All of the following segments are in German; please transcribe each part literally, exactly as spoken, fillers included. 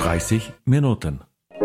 dreißig Minuten.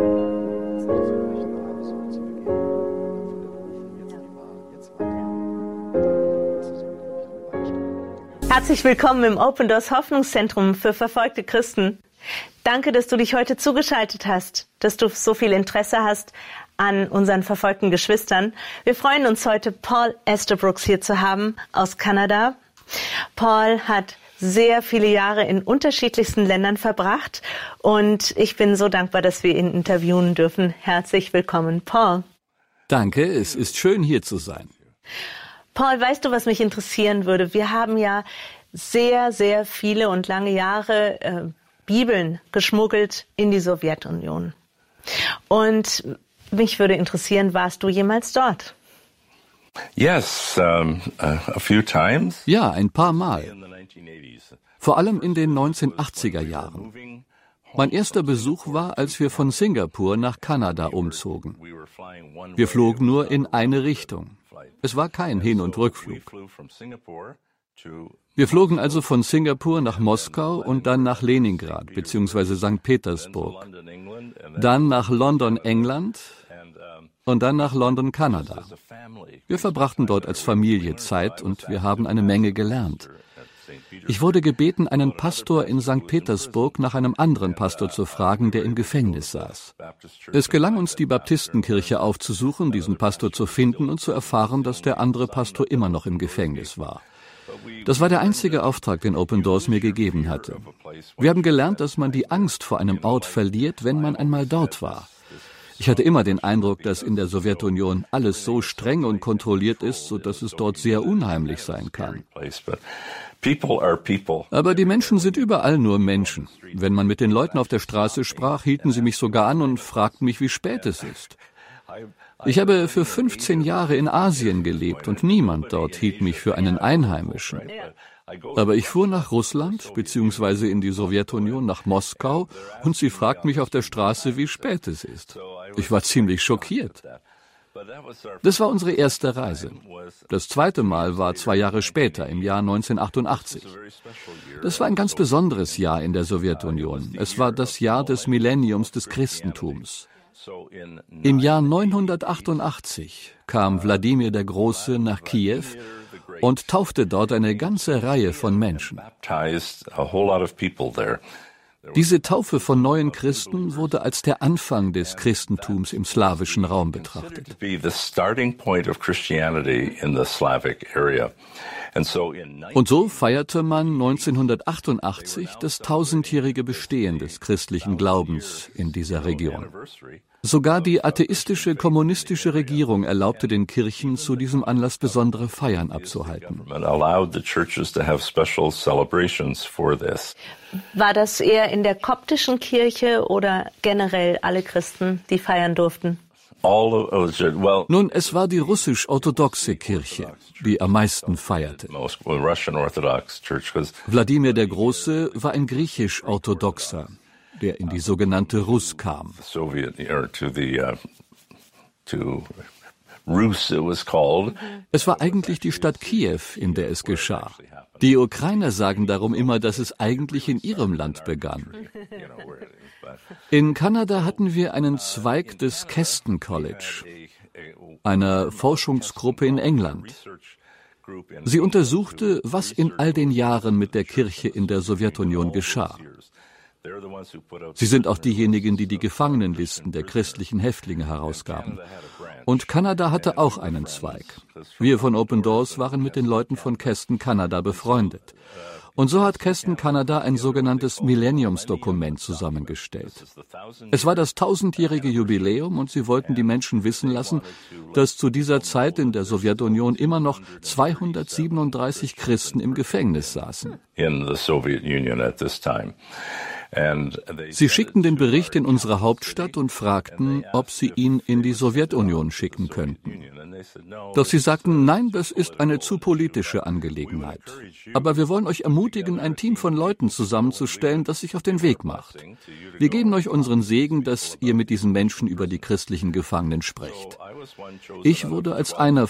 Herzlich willkommen im Open Doors Hoffnungszentrum für verfolgte Christen. Danke, dass du dich heute zugeschaltet hast, dass du so viel Interesse hast an unseren verfolgten Geschwistern. Wir freuen uns heute, Paul Estabrooks hier zu haben aus Kanada. Paul hat sehr viele Jahre in unterschiedlichsten Ländern verbracht und ich bin so dankbar, dass wir ihn interviewen dürfen. Herzlich willkommen, Paul. Danke, es ist schön, hier zu sein. Paul, weißt du, was mich interessieren würde? Wir haben ja sehr, sehr viele und lange Jahre äh, Bibeln geschmuggelt in die Sowjetunion. Und mich würde interessieren, warst du jemals dort? Yes, um, a few times. Ja, ein paar Mal. Vor allem in den neunzehnhundertachtziger Jahren. Mein erster Besuch war, als wir von Singapur nach Kanada umzogen. Wir flogen nur in eine Richtung. Es war kein Hin- und Rückflug. Wir flogen also von Singapur nach Moskau und dann nach Leningrad bzw. Sankt Petersburg, dann nach London, England und dann nach London, Kanada. Wir verbrachten dort als Familie Zeit und wir haben eine Menge gelernt. Ich wurde gebeten, einen Pastor in Sankt Petersburg nach einem anderen Pastor zu fragen, der im Gefängnis saß. Es gelang uns, die Baptistenkirche aufzusuchen, diesen Pastor zu finden und zu erfahren, dass der andere Pastor immer noch im Gefängnis war. Das war der einzige Auftrag, den Open Doors mir gegeben hatte. Wir haben gelernt, dass man die Angst vor einem Ort verliert, wenn man einmal dort war. Ich hatte immer den Eindruck, dass in der Sowjetunion alles so streng und kontrolliert ist, sodass es dort sehr unheimlich sein kann. Aber die Menschen sind überall nur Menschen. Wenn man mit den Leuten auf der Straße sprach, hielten sie mich sogar an und fragten mich, wie spät es ist. Ich habe für fünfzehn Jahre in Asien gelebt und niemand dort hielt mich für einen Einheimischen. Aber ich fuhr nach Russland bzw. in die Sowjetunion, nach Moskau, und sie fragten mich auf der Straße, wie spät es ist. Ich war ziemlich schockiert. Das war unsere erste Reise. Das zweite Mal war zwei Jahre später, im Jahr neunzehnhundertachtundachtzig. Das war ein ganz besonderes Jahr in der Sowjetunion. Es war das Jahr des Millenniums des Christentums. Im Jahr neunhundertachtundachtzig kam Wladimir der Große nach Kiew und taufte dort eine ganze Reihe von Menschen. Diese Taufe von neuen Christen wurde als der Anfang des Christentums im slawischen Raum betrachtet. Und so feierte man neunzehnhundertachtundachtzig das tausendjährige Bestehen des christlichen Glaubens in dieser Region. Sogar die atheistische kommunistische Regierung erlaubte den Kirchen, zu diesem Anlass besondere Feiern abzuhalten. War das eher in der koptischen Kirche oder generell alle Christen, die feiern durften? Nun, es war die russisch-orthodoxe Kirche, die am meisten feierte. Wladimir der Große war ein griechisch-orthodoxer, der in die sogenannte Rus kam. Es war eigentlich die Stadt Kiew, in der es geschah. Die Ukrainer sagen darum immer, dass es eigentlich in ihrem Land begann. In Kanada hatten wir einen Zweig des Keston College, einer Forschungsgruppe in England. Sie untersuchte, was in all den Jahren mit der Kirche in der Sowjetunion geschah. Sie sind auch diejenigen, die die Gefangenenlisten der christlichen Häftlinge herausgaben. Und Kanada hatte auch einen Zweig. Wir von Open Doors waren mit den Leuten von Keston Kanada befreundet. Und so hat Keston Kanada ein sogenanntes Millenniumsdokument zusammengestellt. Es war das tausendjährige Jubiläum und sie wollten die Menschen wissen lassen, dass zu dieser Zeit in der Sowjetunion immer noch zweihundertsiebenunddreißig Christen im Gefängnis saßen. Sie schickten den Bericht in unsere Hauptstadt und fragten, ob sie ihn in die Sowjetunion schicken könnten. Doch sie sagten, nein, das ist eine zu politische Angelegenheit. Aber wir wollen euch ermutigen, ein Team von Leuten zusammenzustellen, das sich auf den Weg macht. Wir geben euch unseren Segen, dass ihr mit diesen Menschen über die christlichen Gefangenen sprecht. Ich wurde als einer